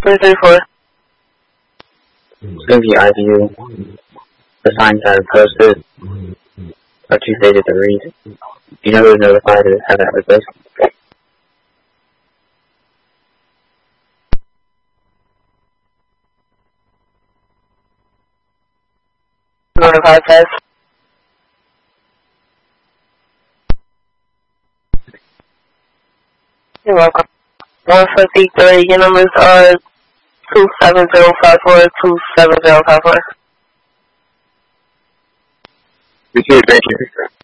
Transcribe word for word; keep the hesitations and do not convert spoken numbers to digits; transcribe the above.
three three four. It's going to be I V U. The signs that are posted are too faded to read. You know who's notified to have that replaced? Notified test. You're welcome. one fifty-three, your numbers are two seven zero five four, two seven zero five four. We see it, thank you.